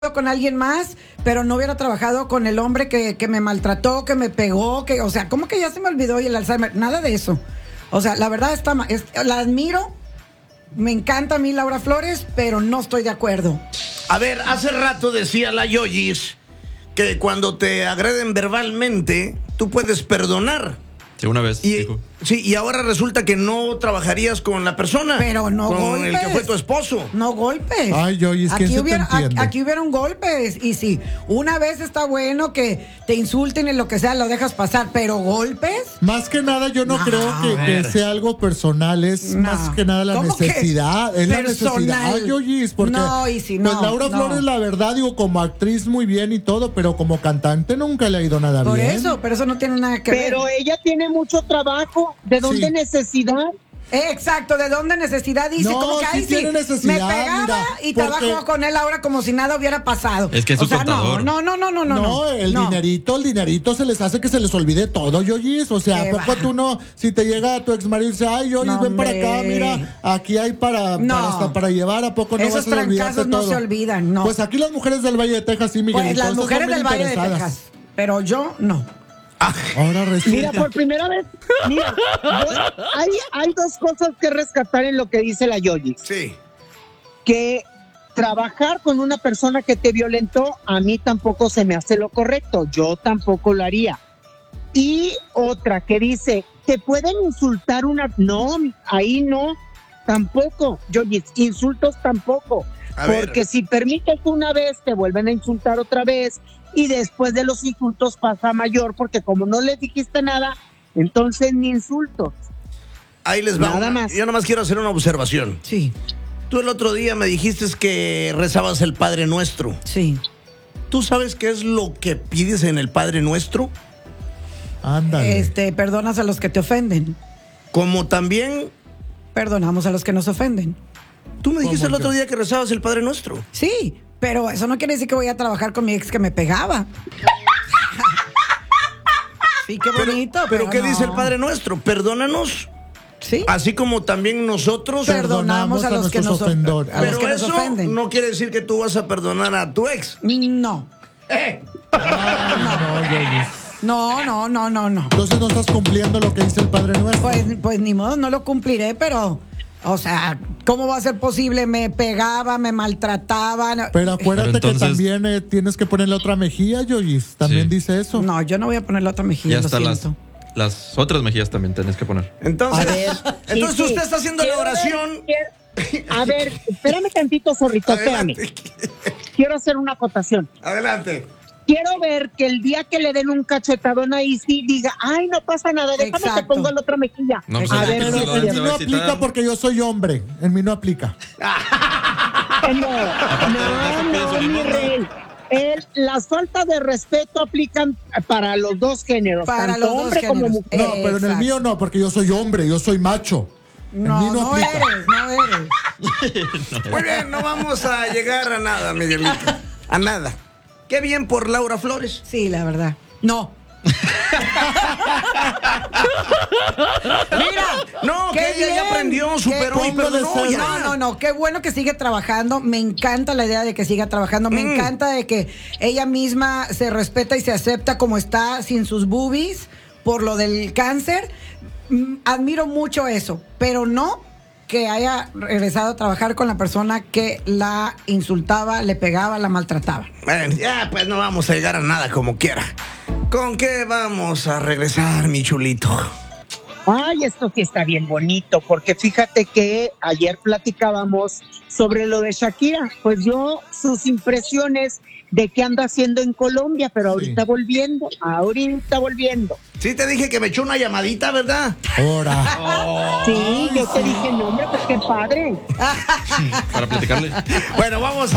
con alguien más, pero no hubiera trabajado con el hombre que me maltrató, que me pegó, o sea, ¿cómo que ya se me olvidó y el Alzheimer? Nada de eso. O sea, la verdad la admiro, me encanta a mí Laura Flores, pero no estoy de acuerdo. A ver, hace rato decía la Yoyis que cuando te agreden verbalmente, tú puedes perdonar. Sí, una vez dijo. Sí, y ahora resulta que no trabajarías con la persona. Pero no con golpes. el que fue tu esposo. No golpes. Ay, Yoyis, ¿quién se te entiende? Aquí hubieron golpes. Y sí, una vez está bueno que te insulten y lo que sea, lo dejas pasar. Pero golpes. Más que nada, yo no creo que sea algo personal. Es más que nada la necesidad. Es la necesidad. Ay, Yoyis, porque no, y si no, pues Laura Flores, la verdad, digo, como actriz muy bien y todo, pero como cantante nunca le ha ido nada bien. Pero eso no tiene nada que ver. Pero ella tiene mucho trabajo. ¿De dónde necesidad? Exacto, ¿de dónde necesidad? Dice, no, como que ahí sí tiene necesidad, me pegaba, mira, y trabajo con él ahora como si nada hubiera pasado. Es que es su contador. No, el dinerito se les hace que se les olvide todo, Yoyis. O sea, ¿a poco tú no? Si te llega a tu ex marido y dice, ay, Yoyis, ven para acá, mira, aquí hay hasta para llevar, ¿a poco no esos vas a olvidarte todo? no se olvidan, no. Pues aquí las mujeres del Valle de Texas, sí, Miguelito. Pues las mujeres del Valle de Texas, pero yo no. Ahora resulta. Mira, por primera vez, hay dos cosas que rescatar en lo que dice la Yoyi. Sí. Que trabajar con una persona que te violentó, a mí tampoco se me hace lo correcto. Yo tampoco lo haría. Y otra que dice, ¿te pueden insultar una? No, ahí no, tampoco. Yoyi, insultos tampoco. Porque si permites una vez, te vuelven a insultar otra vez. Y después de los insultos pasa a mayor, porque como no les dijiste nada, entonces ni insultos. Ahí les va. Nada más. Yo nomás quiero hacer una observación. Sí. Tú el otro día me dijiste que rezabas el Padre Nuestro. Sí. ¿Tú sabes qué es lo que pides en el Padre Nuestro? Ándale. Perdonas a los que te ofenden. Como también perdonamos a los que nos ofenden. tú me dijiste el otro día que rezabas el Padre Nuestro. Sí, pero eso no quiere decir que voy a trabajar con mi ex que me pegaba. Sí, qué bonito. Pero ¿qué no. dice el Padre Nuestro? Perdónanos. Sí. Así como también nosotros Perdonamos a los que nos ofendores. a los Pero que nos eso ofenden. no quiere decir que tú vas a perdonar a tu ex. No. No. Entonces no estás cumpliendo lo que dice el Padre Nuestro. Pues ni modo, no lo cumpliré, pero, o sea, ¿cómo va a ser posible? Me pegaba, me maltrataban. Pero acuérdate que también tienes que ponerle otra mejilla, Yoyis. También dice eso. No, yo no voy a ponerle otra mejilla. Ya está, lo siento. las otras mejillas también tenés que poner. Entonces, A ver, entonces sí. usted está haciendo la oración. A ver, espérame tantito, zorrito, espérame. Quiero hacer una acotación. Adelante. Quiero ver que el día que le den un cachetadón ahí sí diga, ay, no pasa nada, déjame Exacto. te pongo la otra mejilla. No, pues, a sí, ver, pero si En mí es no cierto. aplica porque yo soy hombre. En mí no aplica. No, mi rey. Las faltas de respeto aplican para los dos géneros, Para tanto los dos hombre como géneros. mujer. No, pero en el mío no, porque yo soy hombre, yo soy macho. En mí No aplica. eres. Muy bien, no vamos a llegar a nada, Miguelito. A nada. Qué bien por Laura Flores. Sí, la verdad. No. Mira, No, que ella ya aprendió, superó y perdonó. Ya. No, qué bueno que sigue trabajando. Me encanta la idea de que siga trabajando. Me encanta de que ella misma se respeta y se acepta como está, sin sus boobies, por lo del cáncer. Admiro mucho eso, pero no que haya regresado a trabajar con la persona que la insultaba, le pegaba, la maltrataba. Bueno, ya pues no vamos a llegar a nada como quiera. ¿Con qué vamos a regresar, mi chulito? Ay, esto sí está bien bonito, porque fíjate que ayer platicábamos sobre lo de Shakira. Pues yo, sus impresiones de qué anda haciendo en Colombia, pero ahorita volviendo. Sí te dije que me echó una llamadita, ¿verdad? Ahora. Sí, yo te dije, no, hombre, pues qué padre. Para platicarle. Bueno, vamos